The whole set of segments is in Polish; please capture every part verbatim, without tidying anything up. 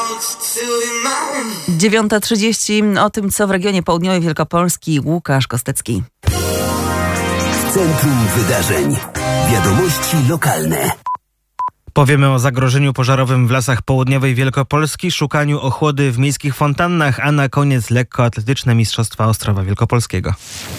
dziewiąta trzydzieści. O tym, co w regionie południowej Wielkopolski. Łukasz Kostecki. W centrum wydarzeń. Wiadomości lokalne. Powiemy o zagrożeniu pożarowym w lasach południowej Wielkopolski, szukaniu ochłody w miejskich fontannach, a na koniec lekkoatletyczne Mistrzostwa Ostrowa Wielkopolskiego.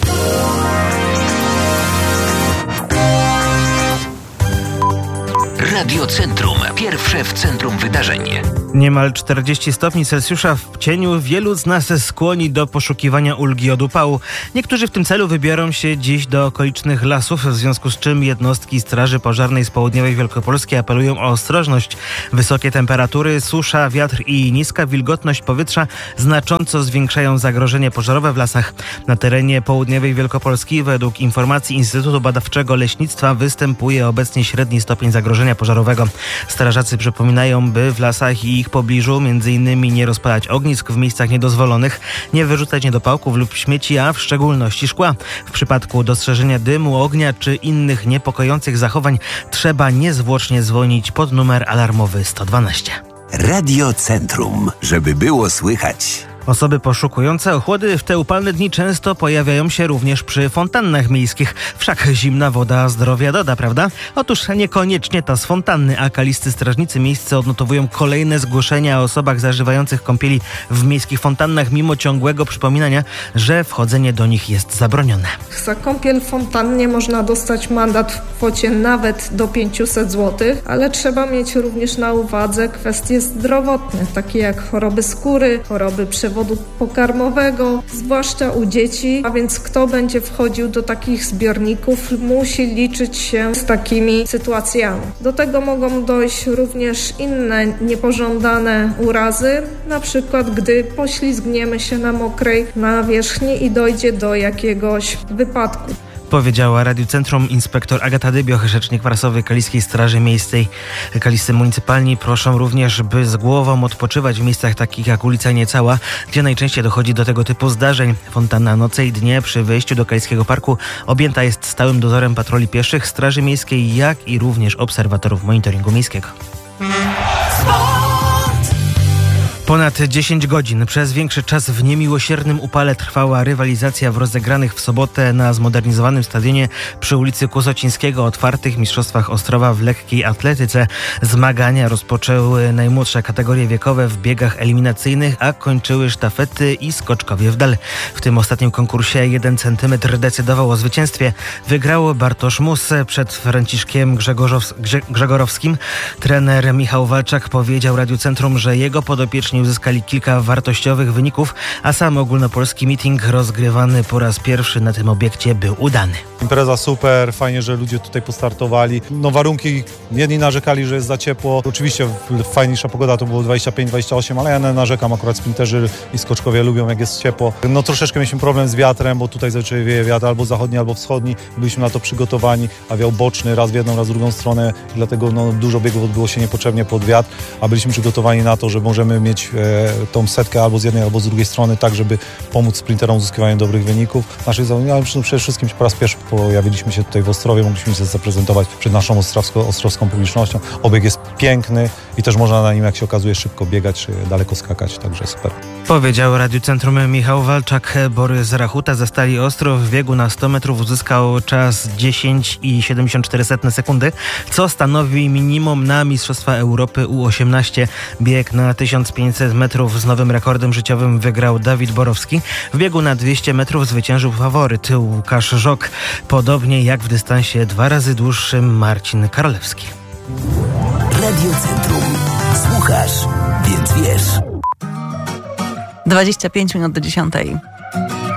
Radio Centrum. Pierwsze w centrum wydarzeń. Niemal czterdzieści stopni Celsjusza w cieniu wielu z nas skłoni do poszukiwania ulgi od upału. Niektórzy w tym celu wybiorą się dziś do okolicznych lasów, w związku z czym jednostki Straży Pożarnej z południowej Wielkopolski apelują o ostrożność. Wysokie temperatury, susza, wiatr i niska wilgotność powietrza znacząco zwiększają zagrożenie pożarowe w lasach. Na terenie południowej Wielkopolski według informacji Instytutu Badawczego Leśnictwa występuje obecnie średni stopień zagrożenia pożarowego. Strażacy przypominają, by w lasach i ich pobliżu między innymi nie rozpalać ognisk w miejscach niedozwolonych, nie wyrzucać niedopałków lub śmieci, a w szczególności szkła. W przypadku dostrzeżenia dymu, ognia czy innych niepokojących zachowań trzeba niezwłocznie dzwonić pod numer alarmowy sto dwanaście. Radio Centrum, żeby było słychać. Osoby poszukujące ochłody w te upalne dni często pojawiają się również przy fontannach miejskich. Wszak zimna woda zdrowia doda, prawda? Otóż niekoniecznie ta z fontanny, a kaliscy strażnicy miejscy odnotowują kolejne zgłoszenia o osobach zażywających kąpieli w miejskich fontannach, mimo ciągłego przypominania, że wchodzenie do nich jest zabronione. Za kąpiel w fontannie można dostać mandat w kwocie nawet do pięćset złotych, ale trzeba mieć również na uwadze kwestie zdrowotne, takie jak choroby skóry, choroby przewodu pokarmowego, zwłaszcza u dzieci, a więc kto będzie wchodził do takich zbiorników, musi liczyć się z takimi sytuacjami. Do tego mogą dojść również inne niepożądane urazy, na przykład gdy poślizgniemy się na mokrej nawierzchni i dojdzie do jakiegoś wypadku. Powiedziała Radiu Centrum inspektor Agata Dybioch, rzecznik prasowy Kaliskiej Straży Miejskiej. Kaliscy municypalni proszą również, by z głową odpoczywać w miejscach takich jak ulica Niecała, gdzie najczęściej dochodzi do tego typu zdarzeń. Fontanna noce i dnie przy wejściu do Kaliskiego Parku objęta jest stałym dozorem patroli pieszych Straży Miejskiej, jak i również obserwatorów monitoringu miejskiego. Ponad dziesięć godzin przez większy czas w niemiłosiernym upale trwała rywalizacja w rozegranych w sobotę na zmodernizowanym stadionie przy ulicy Kusocińskiego otwartych Mistrzostwach Ostrowa w lekkiej atletyce. Zmagania rozpoczęły najmłodsze kategorie wiekowe w biegach eliminacyjnych, a kończyły sztafety i skoczkowie w dal. W tym ostatnim konkursie jeden centymetr decydował o zwycięstwie. Wygrał Bartosz Mus przed Franciszkiem Grzegorzows- Grze- Grzegorowskim. Trener Michał Walczak powiedział Radiu Centrum, że jego podopieczni uzyskali kilka wartościowych wyników, a sam ogólnopolski meeting rozgrywany po raz pierwszy na tym obiekcie był udany. Impreza super, fajnie, że ludzie tutaj postartowali. No warunki, jedni narzekali, że jest za ciepło. Oczywiście fajniejsza pogoda to było dwadzieścia pięć dwadzieścia osiem, ale ja nie narzekam, akurat sprinterzy i skoczkowie lubią, jak jest ciepło. No troszeczkę mieliśmy problem z wiatrem, bo tutaj zazwyczaj wieje wiatr albo zachodni, albo wschodni. Byliśmy na to przygotowani, a wiał boczny, raz w jedną, raz w drugą stronę. Dlatego no, dużo biegów odbyło się niepotrzebnie pod wiatr, a byliśmy przygotowani na to, że możemy mieć e, tą setkę albo z jednej, albo z drugiej strony, tak żeby pomóc sprinterom w uzyskiwaniu dobrych wyników. Naszych zawodników, ale przede wszystkim po raz pierwszy pojawiliśmy się tutaj w Ostrowie, mogliśmy się zaprezentować przed naszą ostrowską, ostrowską publicznością. Obieg jest piękny i też można na nim, jak się okazuje, szybko biegać czy daleko skakać, także super. Powiedział Radiu Centrum Michał Walczak. Borys Rachuta ze Stali Ostrów w biegu na sto metrów uzyskał czas dziesięć i siedemdziesiąt cztery sekundy, co stanowi minimum na Mistrzostwa Europy U osiemnaście. Bieg na tysiąc pięćset metrów z nowym rekordem życiowym wygrał Dawid Borowski. W biegu na dwieście metrów zwyciężył faworyt Łukasz Żok. Podobnie jak w dystansie dwa razy dłuższym Marcin Karolewski. Radio Centrum. Słuchasz, więc wiesz. dwadzieścia pięć minut do dziesiątej.